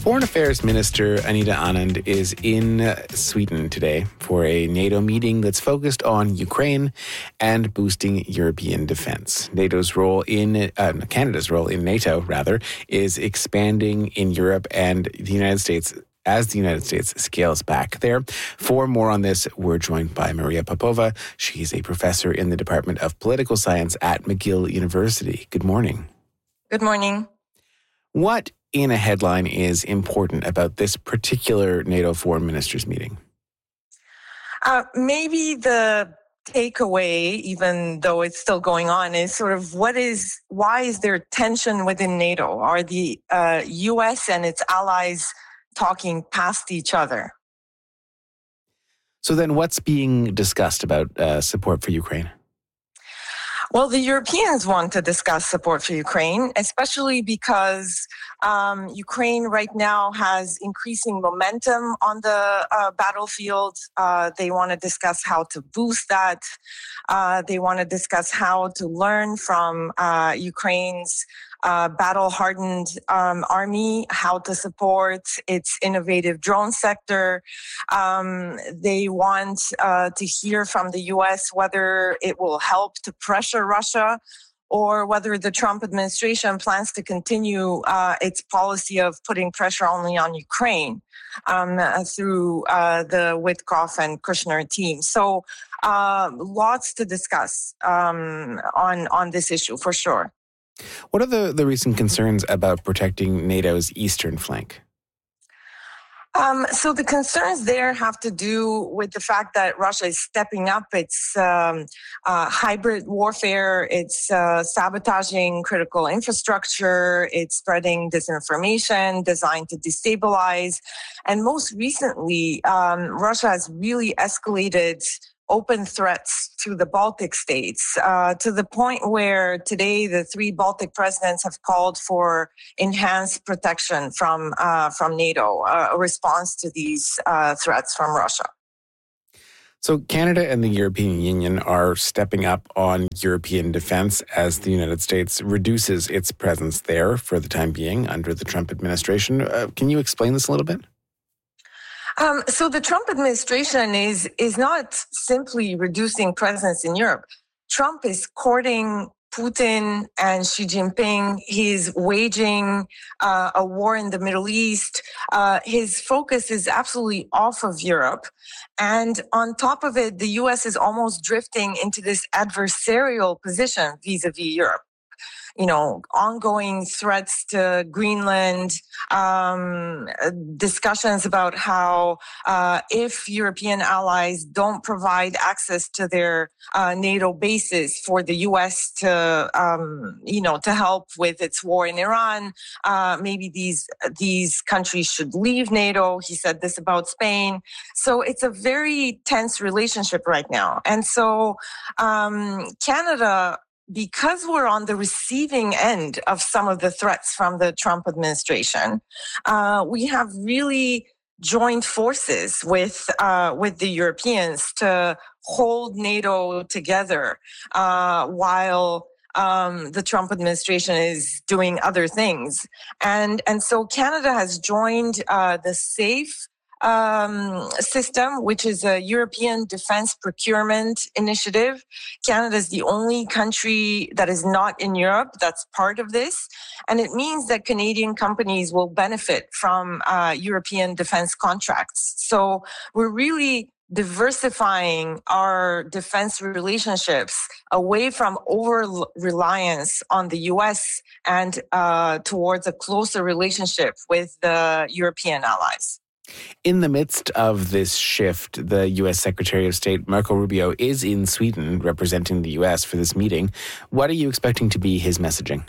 Foreign Affairs Minister Anita Anand is in Sweden today for a NATO meeting that's focused on Ukraine and boosting European defense. Canada's role in NATO, is expanding in Europe and the United States as the United States scales back there. For more on this, we're joined by Maria Popova. She's a professor in the Department of Political Science at McGill University. Good morning. Good morning. What in a headline is important about this particular NATO foreign ministers meeting? Maybe the takeaway, even though it's still going on, is sort of why is there tension within NATO? Are the U.S. and its allies talking past each other? So then what's being discussed about support for Ukraine? Well, the Europeans want to discuss support for Ukraine, especially because Ukraine right now has increasing momentum on the battlefield. They want to discuss how to boost that. They want to discuss how to learn from Ukraine's battle-hardened army, how to support its innovative drone sector. They want to hear from the U.S. whether it will help to pressure Russia or whether the Trump administration plans to continue its policy of putting pressure only on Ukraine through the Witkoff and Kushner team. So lots to discuss on this issue for sure. What are the recent concerns about protecting NATO's eastern flank? So the concerns there have to do with the fact that Russia is stepping up its hybrid warfare, it's sabotaging critical infrastructure, it's spreading disinformation designed to destabilize. And most recently, Russia has really escalated open threats to the Baltic states, to the point where today the three Baltic presidents have called for enhanced protection from NATO, a response to these threats from Russia. So Canada and the European Union are stepping up on European defense as the United States reduces its presence there for the time being under the Trump administration. Can you explain this a little bit? So the Trump administration is not simply reducing presence in Europe. Trump is courting Putin and Xi Jinping. He's waging a war in the Middle East. His focus is absolutely off of Europe. And on top of it, the U.S. is almost drifting into this adversarial position vis-a-vis Europe. You know, ongoing threats to Greenland, discussions about how if European allies don't provide access to their NATO bases for the U.S. to help with its war in Iran, maybe these countries should leave NATO. He said this about Spain. So it's a very tense relationship right now. And so Canada, because we're on the receiving end of some of the threats from the Trump administration, we have really joined forces with the Europeans to hold NATO together while the Trump administration is doing other things. And so Canada has joined the SAFE system, which is a European defense procurement initiative. Canada is the only country that is not in Europe that's part of this. And it means that Canadian companies will benefit from European defense contracts. So we're really diversifying our defense relationships away from over-reliance on the U.S. and towards a closer relationship with the European allies. In the midst of this shift, the U.S. Secretary of State Marco Rubio is in Sweden representing the U.S. for this meeting. What are you expecting to be his messaging?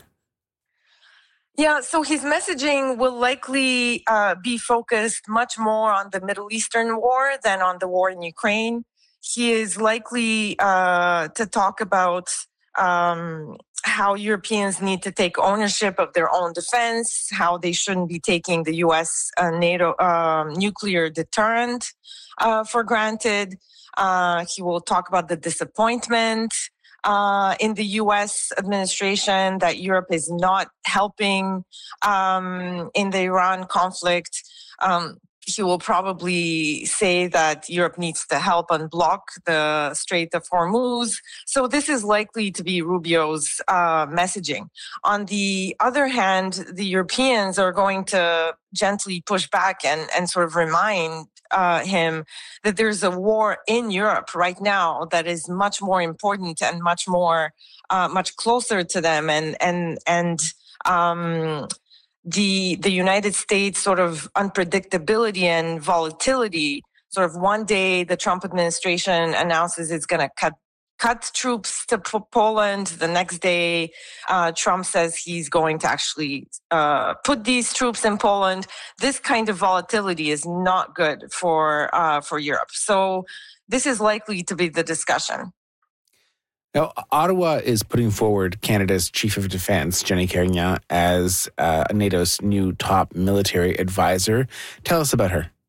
Yeah, so his messaging will likely be focused much more on the Middle Eastern war than on the war in Ukraine. He is likely to talk about how Europeans need to take ownership of their own defense, how they shouldn't be taking the U.S. NATO nuclear deterrent for granted. He will talk about the disappointment in the U.S. administration that Europe is not helping in the Iran conflict. He will probably say that Europe needs to help unblock the Strait of Hormuz. So this is likely to be Rubio's messaging. On the other hand, the Europeans are going to gently push back and sort of remind him that there's a war in Europe right now that is much more important and much closer to them, the United States sort of unpredictability and volatility. Sort of one day the Trump administration announces it's going to cut troops to Poland. The next day, Trump says he's going to actually put these troops in Poland. This kind of volatility is not good for Europe. So this is likely to be the discussion. Now, Ottawa is putting forward Canada's Chief of Defence, Jenny Carignan, as NATO's new top military advisor. Tell us about her.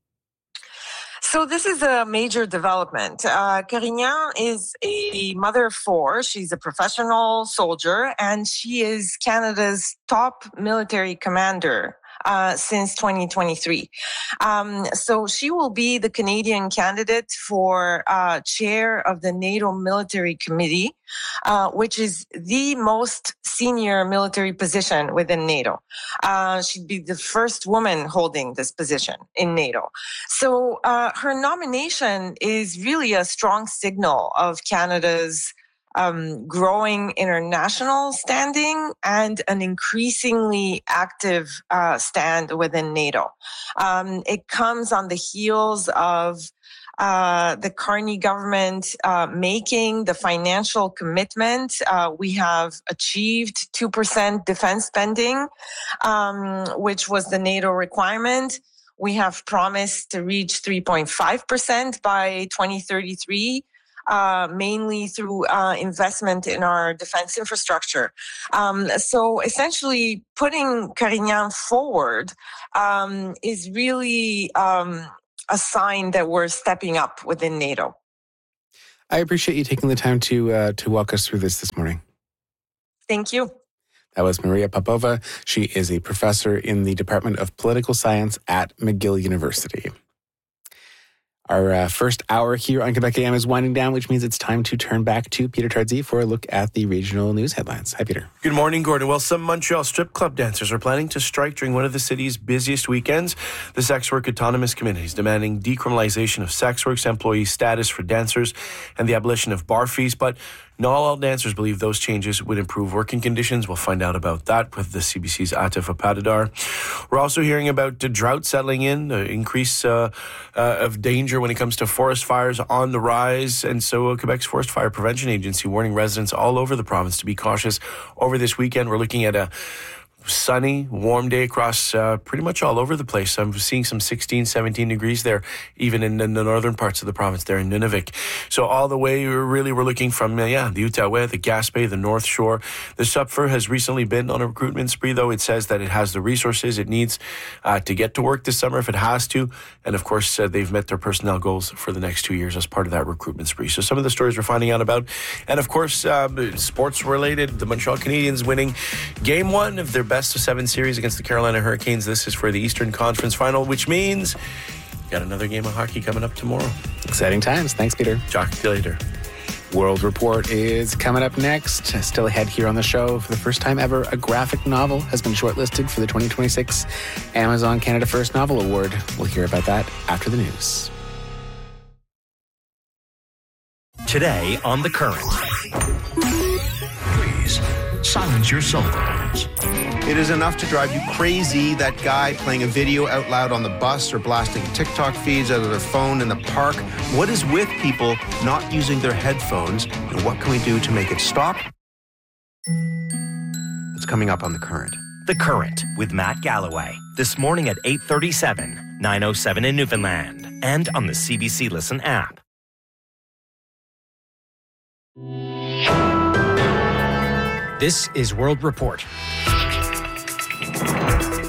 So this is a major development. Carignan is a mother of four. She's a professional soldier, and she is Canada's top military commander since 2023. So she will be the Canadian candidate for chair of the NATO Military Committee, which is the most senior military position within NATO. She'd be the first woman holding this position in NATO. So her nomination is really a strong signal of Canada's growing international standing and an increasingly active stand within NATO. It comes on the heels of the Carney government making the financial commitment. We have achieved 2% defense spending, which was the NATO requirement. We have promised to reach 3.5% by 2033. Mainly through investment in our defense infrastructure. So essentially putting Carignan forward is really a sign that we're stepping up within NATO. I appreciate you taking the time to walk us through this morning. Thank you. That was Maria Popova. She is a professor in the Department of Political Science at McGill University. Our first hour here on Quebec AM is winding down, which means it's time to turn back to Peter Tardsey for a look at the regional news headlines. Hi, Peter. Good morning, Gordon. Well, some Montreal strip club dancers are planning to strike during one of the city's busiest weekends. The Sex Work Autonomous Committee is demanding decriminalization of sex work's employee status for dancers and the abolition of bar fees, but not all dancers believe those changes would improve working conditions. We'll find out about that with the CBC's Atif Apadadar. We're also hearing about the drought settling in, the increase of danger when it comes to forest fires on the rise. And so Quebec's Forest Fire Prevention Agency warning residents all over the province to be cautious over this weekend. We're looking at a sunny, warm day across pretty much all over the place. I'm seeing some 16, 17 degrees there, even in the northern parts of the province there in Nunavik. So all the way, we're looking from, the Outaouais, the Gaspé, the North Shore. The SUPFR has recently been on a recruitment spree, though. It says that it has the resources it needs to get to work this summer if it has to. And of course, they've met their personnel goals for the next 2 years as part of that recruitment spree. So some of the stories we're finding out about. And of course, sports related, the Montreal Canadiens winning game one of their best of 7 series against the Carolina Hurricanes. This is for the Eastern Conference Final, which means got another game of hockey coming up tomorrow. Exciting times. Thanks, Peter. Talk to you later. World Report is coming up next. Still ahead here on the show, for the first time ever, a graphic novel has been shortlisted for the 2026 Amazon Canada First Novel Award. We'll hear about that after the news. Today on The Current. Please silence your cell phones. It is enough to drive you crazy, that guy playing a video out loud on the bus or blasting TikTok feeds out of their phone in the park. What is with people not using their headphones, and what can we do to make it stop? It's coming up on The Current. The Current with Matt Galloway. This morning at 8:37, 9:07 in Newfoundland, and on the CBC Listen app. This is World Report.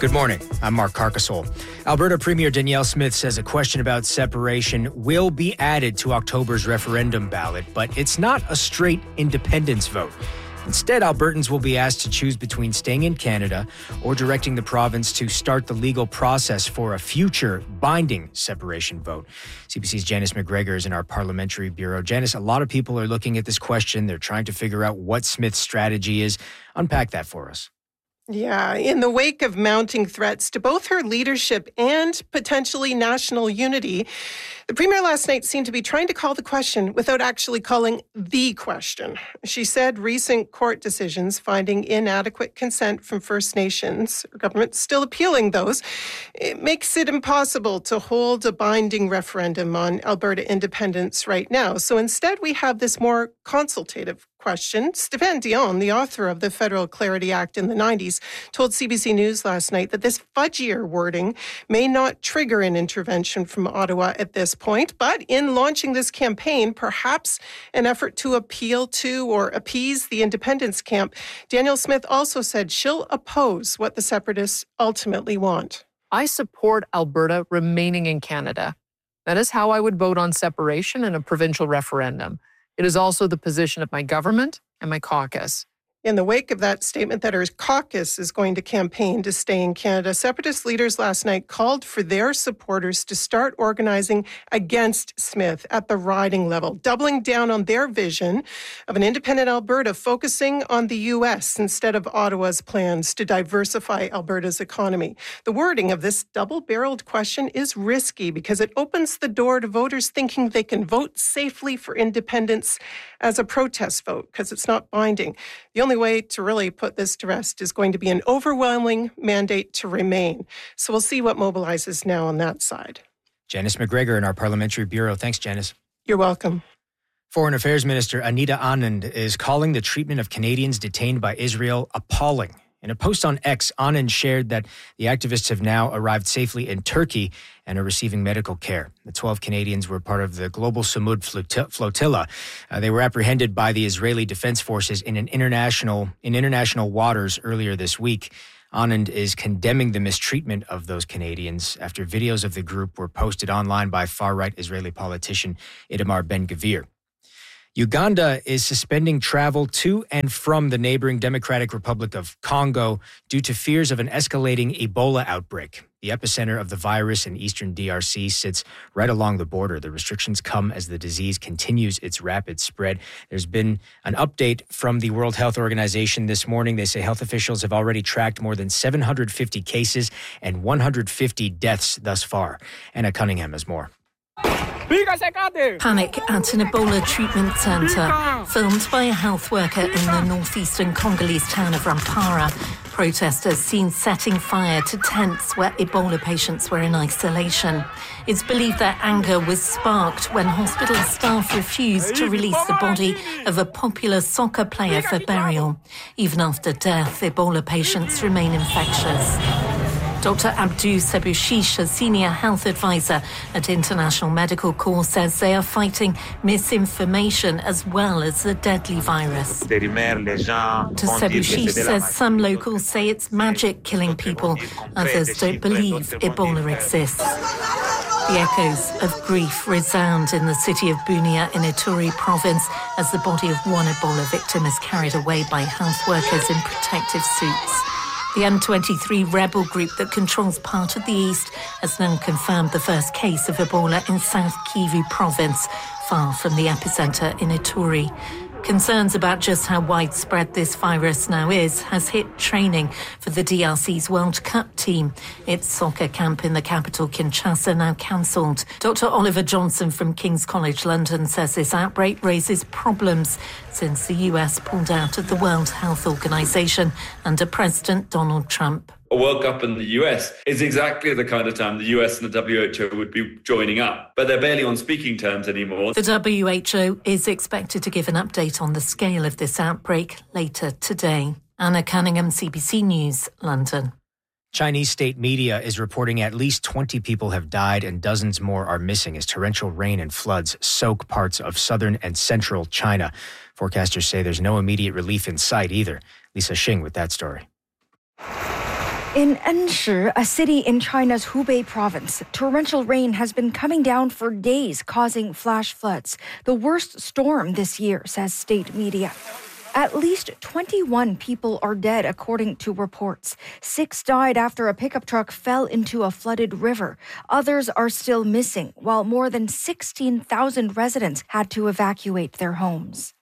Good morning. I'm Mark Carcasole. Alberta Premier Danielle Smith says a question about separation will be added to October's referendum ballot, but it's not a straight independence vote. Instead, Albertans will be asked to choose between staying in Canada or directing the province to start the legal process for a future binding separation vote. CBC's Janice McGregor is in our parliamentary bureau. Janice, a lot of people are looking at this question. They're trying to figure out what Smith's strategy is. Unpack that for us. Yeah, in the wake of mounting threats to both her leadership and potentially national unity, the Premier last night seemed to be trying to call the question without actually calling the question. She said recent court decisions finding inadequate consent from First Nations, her government's still appealing those, it makes it impossible to hold a binding referendum on Alberta independence right now. So instead, we have this more consultative question. Stéphane Dion, the author of the Federal Clarity Act in the 90s, told CBC News last night that this fudgier wording may not trigger an intervention from Ottawa at this point, but in launching this campaign, perhaps an effort to appeal to or appease the independence camp, Danielle Smith also said she'll oppose what the separatists ultimately want. I support Alberta remaining in Canada. That is how I would vote on separation in a provincial referendum. It is also the position of my government and my caucus. In the wake of that statement that her caucus is going to campaign to stay in Canada, Separatist leaders last night called for their supporters to start organizing against Smith at the riding level, doubling down on their vision of an independent Alberta focusing on the U.S. instead of Ottawa's plans to diversify Alberta's economy. The wording of this double-barreled question is risky because it opens the door to voters thinking they can vote safely for independence as a protest vote because it's not binding. The only way to really put this to rest is going to be an overwhelming mandate to remain. So we'll see what mobilizes now on that side. Janice McGregor in our parliamentary bureau. Thanks, Janice. You're welcome. Foreign Affairs Minister Anita Anand is calling the treatment of Canadians detained by Israel appalling. In a post on X, Anand shared that the activists have now arrived safely in Turkey and are receiving medical care. The 12 Canadians were part of the Global Samud flotilla. They were apprehended by the Israeli Defense Forces in international waters earlier this week. Anand is condemning the mistreatment of those Canadians after videos of the group were posted online by far-right Israeli politician Itamar Ben-Gvir. Uganda is suspending travel to and from the neighboring Democratic Republic of Congo due to fears of an escalating Ebola outbreak. The epicenter of the virus in eastern DRC sits right along the border. The restrictions come as the disease continues its rapid spread. There's been an update from the World Health Organization this morning. They say health officials have already tracked more than 750 cases and 150 deaths thus far. Anna Cunningham has more. Panic at an Ebola treatment centre, filmed by a health worker in the northeastern Congolese town of Rampara. Protesters seen setting fire to tents where Ebola patients were in isolation. It's believed their anger was sparked when hospital staff refused to release the body of a popular soccer player for burial. Even after death, Ebola patients remain infectious. Dr. Abdou Sebouchiche, a senior health advisor at International Medical Corps, says they are fighting misinformation as well as the deadly virus. Dr. Sebouchiche says some locals say it's magic killing people. Others don't believe Ebola exists. The echoes of grief resound in the city of Bunia in Ituri province as the body of one Ebola victim is carried away by health workers in protective suits. The M23 rebel group that controls part of the east has now confirmed the first case of Ebola in South Kivu province, far from the epicenter in Ituri. Concerns about just how widespread this virus now is has hit training for the DRC's World Cup team. Its soccer camp in the capital, Kinshasa, now cancelled. Dr. Oliver Johnson from King's College London says this outbreak raises problems since the US pulled out of the World Health Organization under President Donald Trump. A World Cup in the US is exactly the kind of time the US and the WHO would be joining up, but they're barely on speaking terms anymore. The WHO is expected to give an update on the scale of this outbreak later today. Anna Cunningham, CBC News, London. Chinese state media is reporting at least 20 people have died and dozens more are missing as torrential rain and floods soak parts of southern and central China. Forecasters say there's no immediate relief in sight either. Lisa Xing with that story. In Enshi, a city in China's Hubei province, torrential rain has been coming down for days, causing flash floods. The worst storm this year, says state media. At least 21 people are dead, according to reports. 6 died after a pickup truck fell into a flooded river. Others are still missing, while more than 16,000 residents had to evacuate their homes.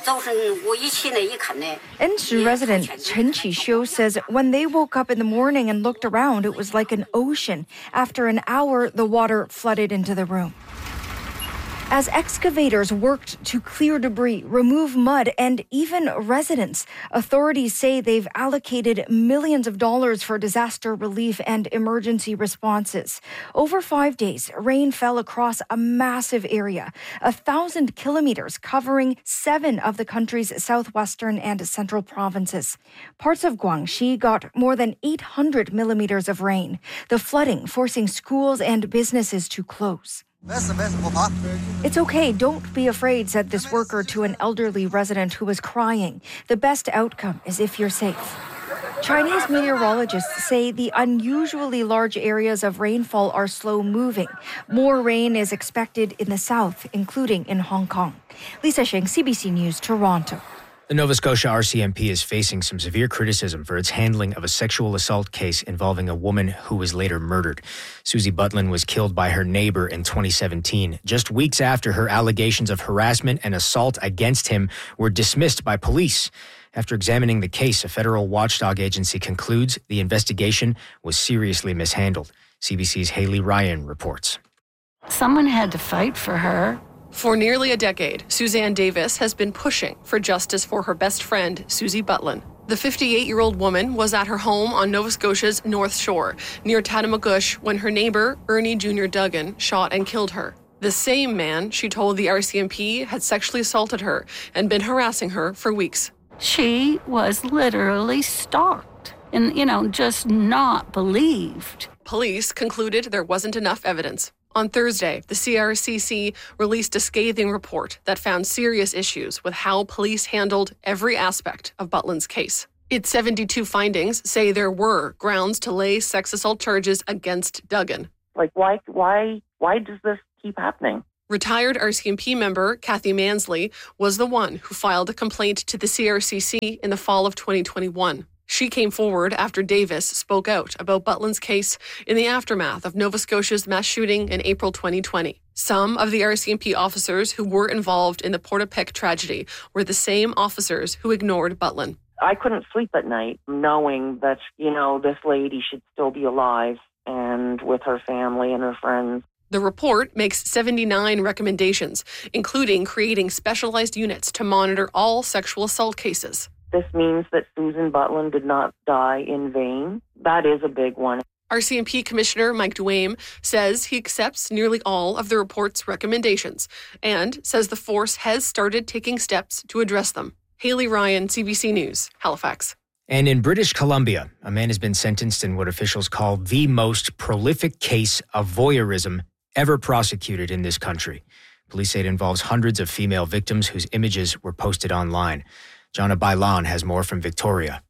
Enshi resident Chen Qishu says when they woke up in the morning and looked around, it was like an ocean. After an hour, the water flooded into the room. As excavators worked to clear debris, remove mud, and even residents, authorities say they've allocated millions of dollars for disaster relief and emergency responses. Over 5 days, rain fell across a massive area, 1,000 kilometers, covering 7 of the country's southwestern and central provinces. Parts of Guangxi got more than 800 millimeters of rain, the flooding forcing schools and businesses to close. It's okay, don't be afraid, said this worker to an elderly resident who was crying. The best outcome is if you're safe. Chinese meteorologists say the unusually large areas of rainfall are slow moving. More rain is expected in the south, including in Hong Kong. Lisa Sheng, CBC News, Toronto. The Nova Scotia RCMP is facing some severe criticism for its handling of a sexual assault case involving a woman who was later murdered. Susie Butlin was killed by her neighbor in 2017, just weeks after her allegations of harassment and assault against him were dismissed by police. After examining the case, a federal watchdog agency concludes the investigation was seriously mishandled. CBC's Haley Ryan reports. Someone had to fight for her. For nearly a decade, Suzanne Davis has been pushing for justice for her best friend, Susie Butlin. The 58-year-old woman was at her home on Nova Scotia's North Shore, near Tattamagush, when her neighbor, Ernie Jr. Duggan, shot and killed her. The same man, she told the RCMP, had sexually assaulted her and been harassing her for weeks. She was literally stalked and, just not believed. Police concluded there wasn't enough evidence. On Thursday, the CRCC released a scathing report that found serious issues with how police handled every aspect of Butlin's case. Its 72 findings say there were grounds to lay sex assault charges against Duggan. Why does this keep happening? Retired RCMP member Kathy Mansley was the one who filed a complaint to the CRCC in the fall of 2021. She came forward after Davis spoke out about Butlin's case in the aftermath of Nova Scotia's mass shooting in April 2020. Some of the RCMP officers who were involved in the Portapique tragedy were the same officers who ignored Butlin. I couldn't sleep at night knowing that, this lady should still be alive and with her family and her friends. The report makes 79 recommendations, including creating specialized units to monitor all sexual assault cases. This means that Susan Butlin did not die in vain. That is a big one. RCMP Commissioner Mike Duame says he accepts nearly all of the report's recommendations and says the force has started taking steps to address them. Haley Ryan, CBC News, Halifax. And in British Columbia, a man has been sentenced in what officials call the most prolific case of voyeurism ever prosecuted in this country. Police say it involves hundreds of female victims whose images were posted online. Jonna Bailan has more from Victoria.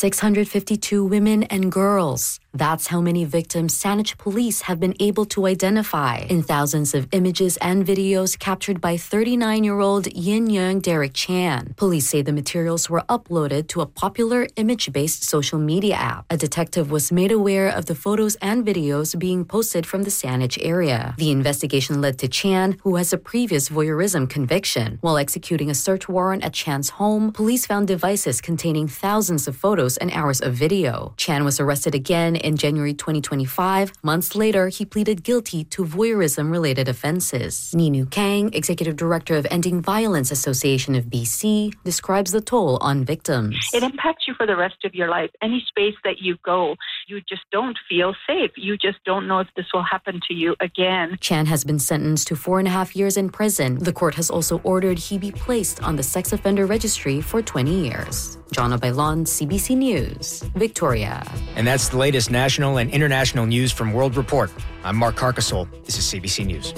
652 women and girls. That's how many victims Saanich police have been able to identify in thousands of images and videos captured by 39-year-old Yin Young Derek Chan. Police say the materials were uploaded to a popular image-based social media app. A detective was made aware of the photos and videos being posted from the Saanich area. The investigation led to Chan, who has a previous voyeurism conviction. While executing a search warrant at Chan's home, police found devices containing thousands of photos and hours of video. Chan was arrested again in January 2025. Months later, he pleaded guilty to voyeurism-related offenses. Ninu Kang, Executive Director of Ending Violence Association of BC, describes the toll on victims. It impacts you for the rest of your life. Any space that you go, you just don't feel safe. You just don't know if this will happen to you again. Chan has been sentenced to 4.5 years in prison. The court has also ordered he be placed on the sex offender registry for 20 years. Jonna Bailan, CBC News, Victoria. And that's the latest national and international news from World Report. I'm Mark Carcasole. This is CBC News.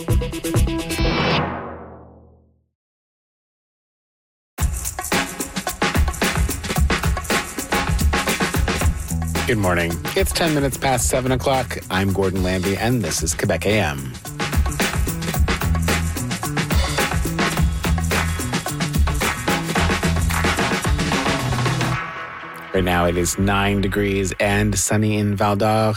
Good morning. It's 10 minutes past 7 o'clock. I'm Gordon Lambie, and this is Quebec AM. Right now it is 9 degrees and sunny in Val d'Or,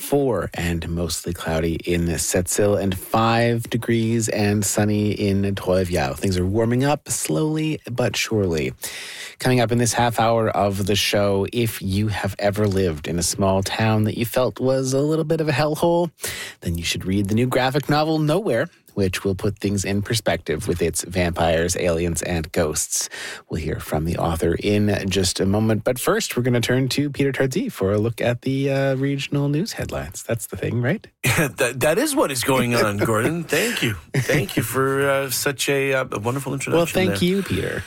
4 and mostly cloudy in Sept-Îles, and 5 degrees and sunny in Trois-Rivières. Things are warming up slowly but surely. Coming up in this half hour of the show, if you have ever lived in a small town that you felt was a little bit of a hellhole, then you should read the new graphic novel Nowhere, which will put things in perspective with its vampires, aliens, and ghosts. We'll hear from the author in just a moment. But first, we're going to turn to Peter Tardy for a look at the regional news headlines. That's the thing, right? Yeah, that is what is going on, Gordon. Thank you. Thank you for such a wonderful introduction. Well, thank you, Peter.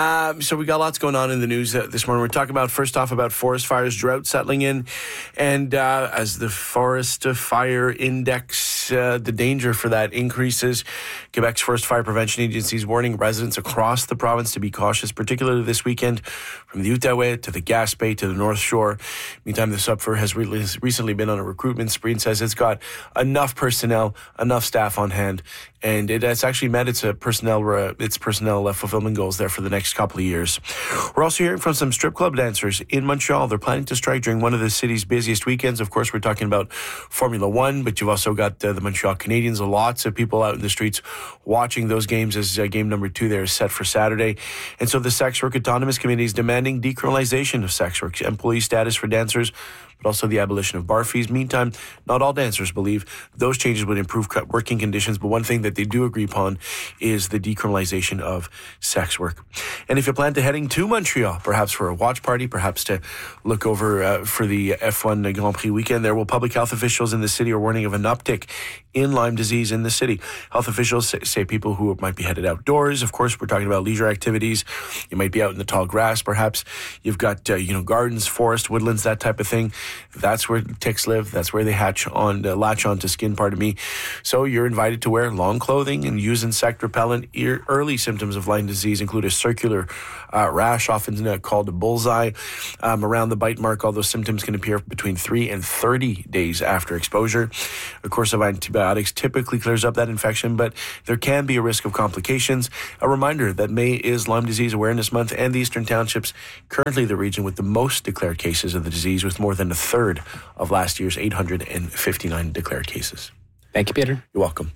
So we got lots going on in the news this morning. We're talking about, first off, about forest fires, drought settling in. And as the forest fire index, the danger for that increases, Quebec's Forest Fire Prevention Agency is warning residents across the province to be cautious, particularly this weekend, from the Outaouais to the Gaspé to the North Shore. Meantime, the SUPFR has recently been on a recruitment spree and says it's got enough personnel, enough staff on hand, and it has actually met its personnel fulfillment goals there for the next couple of years. We're also hearing from some strip club dancers in Montreal. They're planning to strike during one of the city's busiest weekends. Of course, we're talking about Formula One, but you've also got the Montreal Canadiens. Lots of people out in the streets watching those games as game number 2 there is set for Saturday. And so the Sex Work Autonomous Committee is demanding decriminalization of sex work, employee status for dancers, but also the abolition of bar fees. Meantime, not all dancers believe those changes would improve working conditions, but one thing that they do agree upon is the decriminalization of sex work. And if you plan to heading to Montreal, perhaps for a watch party, perhaps to look over for the F1 Grand Prix weekend there, well, public health officials in the city are warning of an uptick in Lyme disease in the city. Health officials say people who might be headed outdoors, of course, we're talking about leisure activities. You might be out in the tall grass, perhaps. You've got, gardens, forest, woodlands, that type of thing. That's where ticks live. That's where they latch on to skin, So you're invited to wear long clothing and use insect repellent. Early symptoms of Lyme disease include a circular rash, often called a bullseye, around the bite mark. All those symptoms can appear between 3 and 30 days after exposure. A course of antibiotics typically clears up that infection, but there can be a risk of complications. A reminder that May is Lyme Disease Awareness Month, and the Eastern Townships, currently the region with the most declared cases of the disease, with more than a third of last year's 859 declared cases. Thank you, Peter. You're welcome.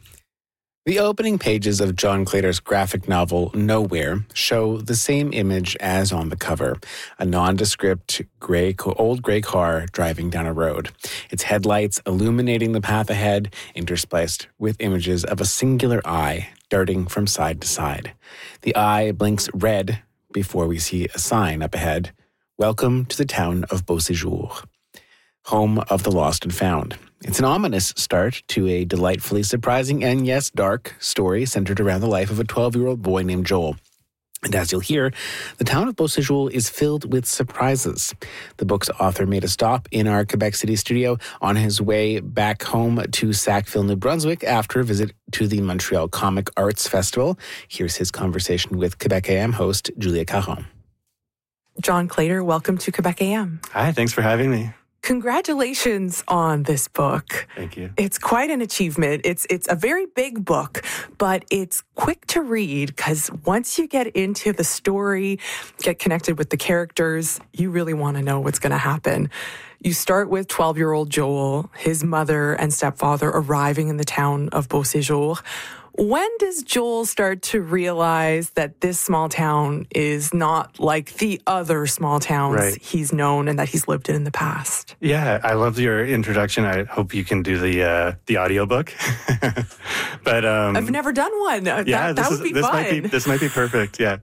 The opening pages of John Claytor's graphic novel Nowhere show the same image as on the cover, a nondescript old gray car driving down a road, its headlights illuminating the path ahead, interspliced with images of a singular eye darting from side to side. The eye blinks red before we see a sign up ahead, "Welcome to the town of Beauséjour, home of the lost and found." It's an ominous start to a delightfully surprising and, yes, dark story centered around the life of a 12-year-old boy named Joel. And as you'll hear, the town of Beauséjour is filled with surprises. The book's author made a stop in our Quebec City studio on his way back home to Sackville, New Brunswick, after a visit to the Montreal Comic Arts Festival. Here's his conversation with Quebec AM host Julia Caron. John Claytor, welcome to Quebec AM. Hi, thanks for having me. Congratulations on this book. Thank you. It's quite an achievement. It's a very big book, but it's quick to read because once you get into the story, get connected with the characters, you really want to know what's going to happen. You start with 12-year-old Joel, his mother and stepfather arriving in the town of Beauséjour. When does Joel start to realize that this small town is not like the other small towns he's known and that he's lived in the past? Yeah, I love your introduction. I hope you can do the audiobook. But I've never done one. That would be fun. This might be perfect, yeah.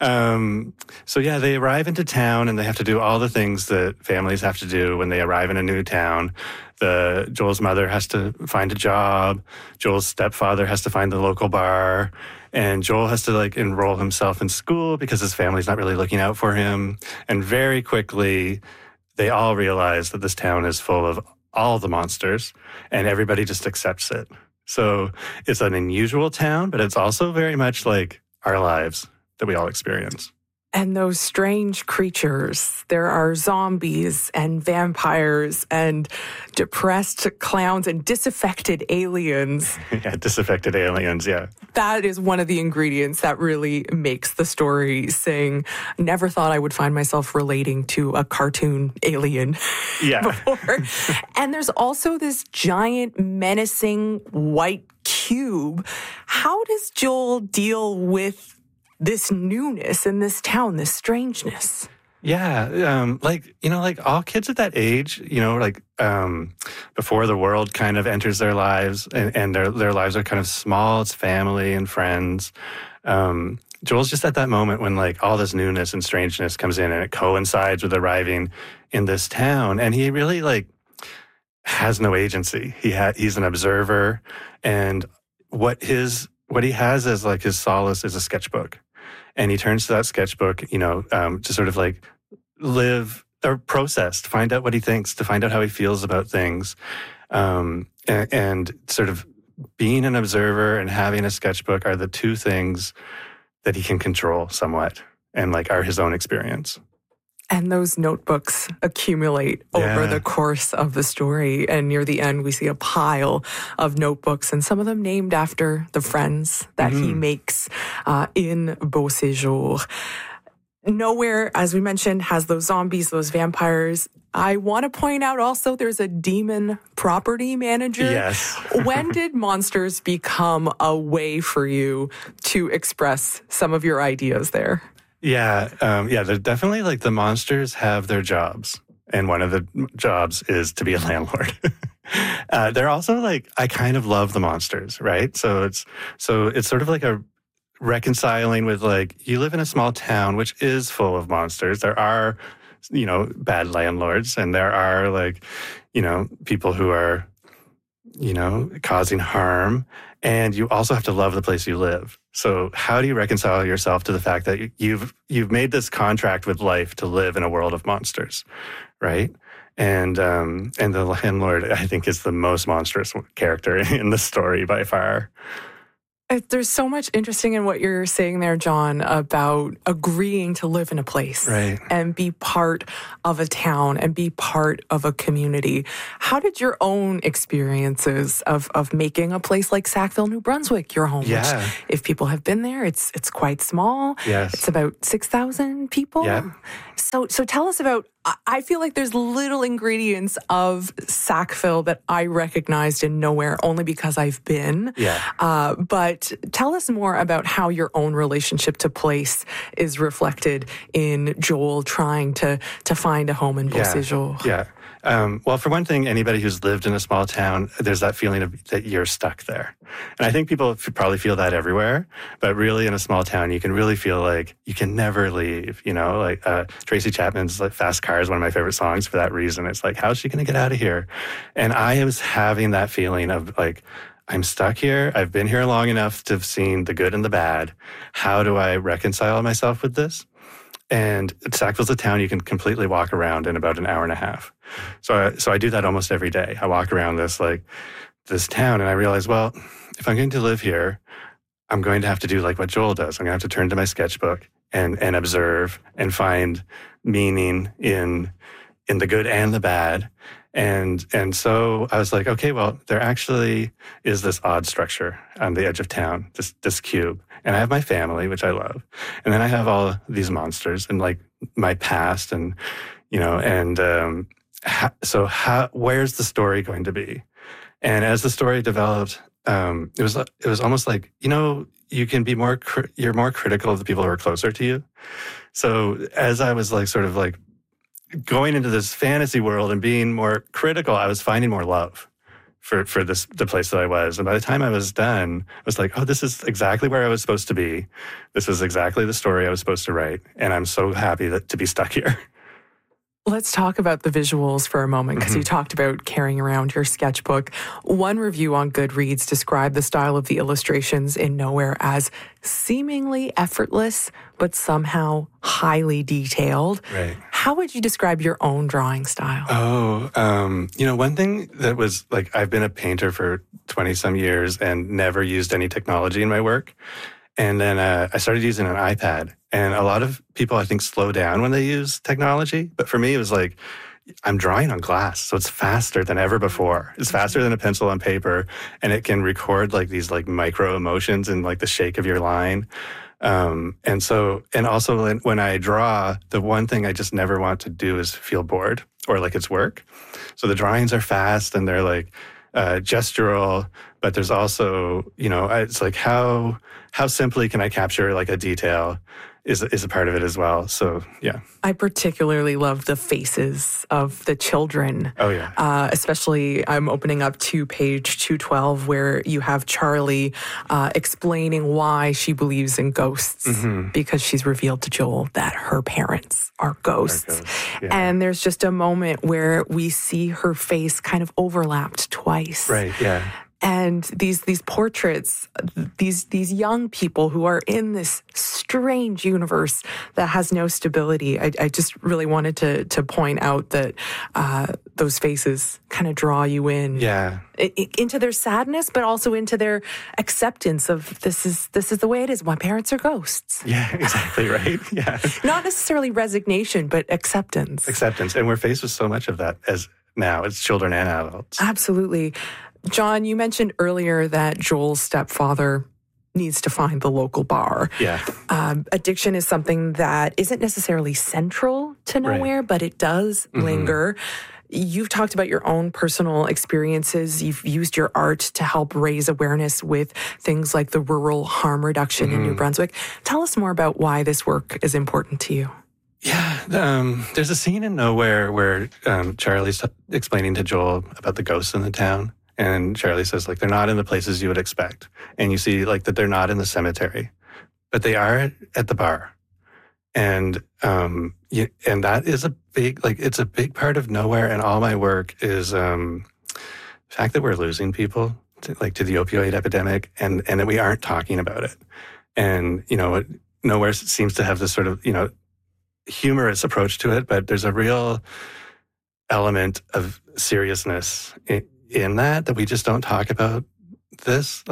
So they arrive into town and they have to do all the things that families have to do when they arrive in a new town. Joel's mother has to find a job. Joel's stepfather has to find the local bar. And Joel has to enroll himself in school because his family's not really looking out for him. And very quickly, they all realize that this town is full of all the monsters and everybody just accepts it. So it's an unusual town, but it's also very much like our lives that we all experience. And those strange creatures. There are zombies and vampires and depressed clowns and disaffected aliens. Yeah, disaffected aliens, yeah. That is one of the ingredients that really makes the story sing. Never thought I would find myself relating to a cartoon alien before. And there's also this giant, menacing white cube. How does Joel deal with this newness in this town, this strangeness? Yeah, like all kids at that age, before the world kind of enters their lives and their lives are kind of small, it's family and friends. Joel's just at that moment when like all this newness and strangeness comes in and it coincides with arriving in this town. And he really like has no agency. He's an observer, and what he has as like his solace is a sketchbook. And he turns to that sketchbook, to sort of like live or process, to find out what he thinks, to find out how he feels about things. And sort of being an observer and having a sketchbook are the two things that he can control somewhat and like are his own experience. And those notebooks accumulate over the course of the story. And near the end, we see a pile of notebooks, and some of them named after the friends that he makes in Beau Séjour. Nowhere, as we mentioned, has those zombies, those vampires. I want to point out also there's a demon property manager. Yes. When did monsters become a way for you to express some of your ideas there? Yeah, they're definitely like the monsters have their jobs, and one of the jobs is to be a landlord. They're also like, I kind of love the monsters, right? So it's sort of like a reconciling with like, you live in a small town which is full of monsters. There are, bad landlords, and there are like, people who are, causing harm. And you also have to love the place you live. So how do you reconcile yourself to the fact that you've made this contract with life to live in a world of monsters, right? And the landlord, I think, is the most monstrous character in the story by far. There's so much interesting in what you're saying there, John, about agreeing to live in a place and be part of a town and be part of a community. How did your own experiences of making a place like Sackville, New Brunswick, your home? Yeah. Which, if people have been there, it's quite small. Yes. It's about 6,000 people. Yeah. So tell us about, I feel like there's little ingredients of Sackville that I recognized in Nowhere only because I've been. Yeah. But tell us more about how your own relationship to place is reflected in Joel trying to find a home in Beau Séjour. Yeah. Well, for one thing, anybody who's lived in a small town, there's that feeling that you're stuck there. And I think people probably feel that everywhere, but really in a small town, you can really feel like you can never leave, like Tracy Chapman's like Fast Car is one of my favorite songs for that reason. It's like, how's she going to get out of here? And I was having that feeling of like, I'm stuck here. I've been here long enough to have seen the good and the bad. How do I reconcile myself with this? And Sackville's a town you can completely walk around in about an hour and a half. So I do that almost every day. I walk around this town and I realize, well, if I'm going to live here, I'm going to have to do like what Joel does. I'm going to have to turn to my sketchbook and observe and find meaning in the good and the bad. And so I was like, okay, well, there actually is this odd structure on the edge of town, this cube. And I have my family, which I love. And then I have all these monsters and like my past and, where's the story going to be? And as the story developed, it was almost like, you can be you're more critical of the people who are closer to you. So as I was like, sort of like going into this fantasy world and being more critical, I was finding more love for the place that I was. And by the time I was done, I was like, oh, this is exactly where I was supposed to be. This is exactly the story I was supposed to write. And I'm so happy to be stuck here. Let's talk about the visuals for a moment, because you talked about carrying around your sketchbook. One review on Goodreads described the style of the illustrations in Nowhere as seemingly effortless, but somehow highly detailed. Right. How would you describe your own drawing style? One thing that was like, I've been a painter for 20 some years and never used any technology in my work. And then I started using an iPad. And a lot of people, I think, slow down when they use technology. But for me, it was like, I'm drawing on glass, so it's faster than ever before. It's faster than a pencil on paper, and it can record like these like micro emotions and like the shake of your line. And also when I draw, the one thing I just never want to do is feel bored or like it's work. So the drawings are fast and they're like gestural, but there's also, it's like how simply can I capture like a detail is a part of it as well. So, yeah. I particularly love the faces of the children. Oh, yeah. Especially, I'm opening up to page 212 where you have Charlie explaining why she believes in ghosts because she's revealed to Joel that her parents are ghosts. Yeah. And there's just a moment where we see her face kind of overlapped twice. Right, yeah. And these portraits, these young people who are in this strange universe that has no stability. I just really wanted to point out that those faces kind of draw you in, into their sadness, but also into their acceptance of this is the way it is. My parents are ghosts. Yeah, exactly right. Yeah, not necessarily resignation, but acceptance. Acceptance, and we're faced with so much of that as children and adults. Absolutely. John, you mentioned earlier that Joel's stepfather needs to find the local bar. Yeah. Addiction is something that isn't necessarily central to Nowhere, but it does linger. You've talked about your own personal experiences. You've used your art to help raise awareness with things like the rural harm reduction in New Brunswick. Tell us more about why this work is important to you. Yeah, there's a scene in Nowhere where Charlie's explaining to Joel about the ghosts in the town. And Charlie says, like, they're not in the places you would expect. And you see, like, that they're not in the cemetery, but they are at the bar. And and that is it's a big part of Nowhere. And all my work is the fact that we're losing people to the opioid epidemic and that we aren't talking about it. And, Nowhere seems to have this sort of, humorous approach to it, but there's a real element of seriousness in that we just don't talk about this,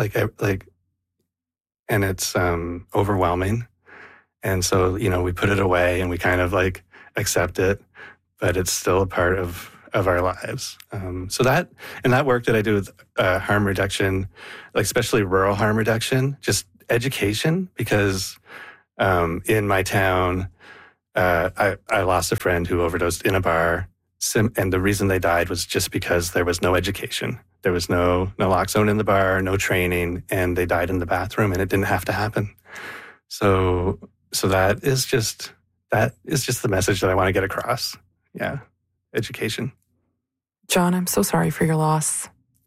and it's overwhelming. And so, we put it away and we kind of accept it, but it's still a part of our lives. So that work that I do with harm reduction, especially rural harm reduction, just education, because in my town, I lost a friend who overdosed in a bar. And the reason they died was just because there was no education. There was no naloxone in the bar, no training, and they died in the bathroom, and it didn't have to happen. So that is just the message that I want to get across. Yeah, education. John, I'm so sorry for your loss.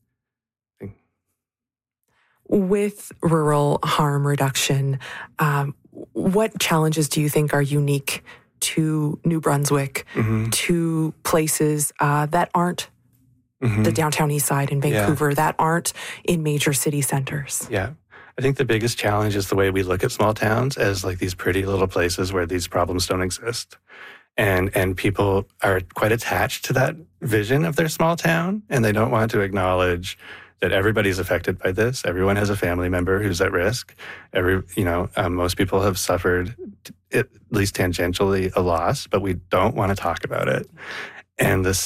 With rural harm reduction, what challenges do you think are unique to New Brunswick, to places that aren't the downtown east side in Vancouver, that aren't in major city centers? Yeah. I think the biggest challenge is the way we look at small towns as these pretty little places where these problems don't exist. And people are quite attached to that vision of their small town, and they don't want to acknowledge that everybody's affected by this. Everyone has a family member who's at risk. Most people have suffered, at least tangentially, a loss, but we don't want to talk about it. And the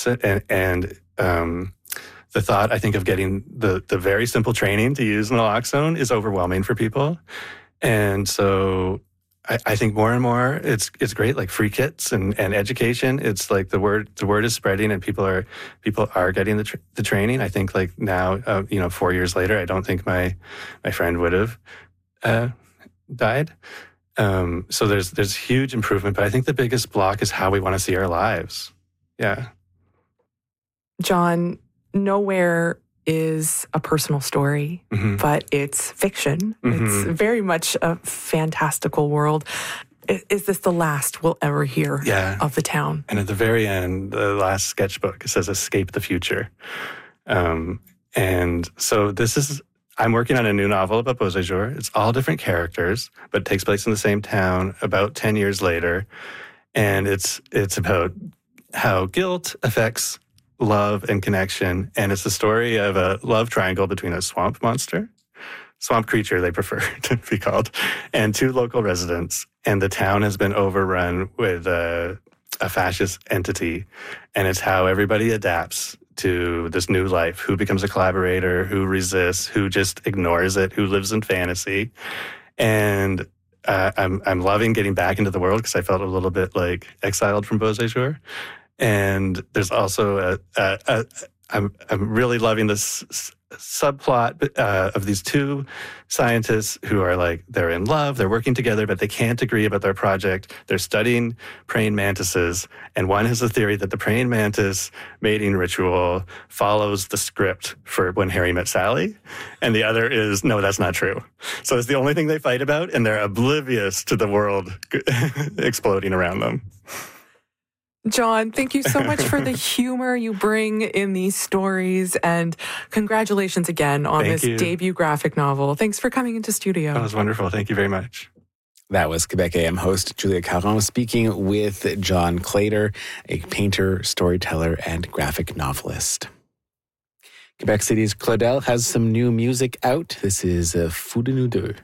thought, I think, of getting the very simple training to use naloxone is overwhelming for people. And so I think more and more it's great, free kits and education. It's the word is spreading and people are getting the training. I think now 4 years later, I don't think my friend would have died. So there's huge improvement, but I think the biggest block is how we want to see our lives. Yeah. John, Nowhere is a personal story, but it's fiction. It's very much a fantastical world. Is this the last we'll ever hear of the town? And at the very end, the last sketchbook, it says escape the future. And so I'm working on a new novel about Beauséjour. It's all different characters, but it takes place in the same town about 10 years later. And it's about how guilt affects love and connection. And it's the story of a love triangle between a swamp monster, Swamp Creature, they prefer to be called, and 2 local residents. And the town has been overrun with a fascist entity. And it's how everybody adapts to this new life, who becomes a collaborator, who resists, who just ignores it, who lives in fantasy. And I'm loving getting back into the world because I felt a little bit like exiled from Beau Séjour. And there's also I'm really loving this subplot of these 2 scientists who are like, they're in love, they're working together, but they can't agree about their project. They're studying praying mantises, and one has a theory that the praying mantis mating ritual follows the script for When Harry Met Sally, and the other is, no, that's not true. So it's the only thing they fight about, and they're oblivious to the world exploding around them. John, thank you so much for the humor you bring in these stories, and congratulations again on this debut graphic novel. Thanks for coming into studio. That was wonderful. Thank you very much. That was Quebec AM host Julia Caron speaking with John Claytor, a painter, storyteller, and graphic novelist. Quebec City's Claudel has some new music out. This is Fou de Nous Deux.